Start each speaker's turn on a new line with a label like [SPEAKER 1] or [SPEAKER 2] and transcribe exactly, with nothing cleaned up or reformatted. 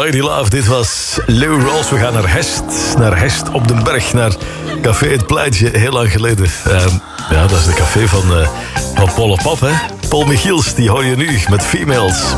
[SPEAKER 1] Lady Love, dit was Lou Rawls. We gaan naar Hest, naar Hest op den Berg, naar Café Het Pleintje, heel lang geleden. Uh, ja, dat is de café van, uh, van Paul en Pap, hè. Paul Michiels, die hoor je nu met Females.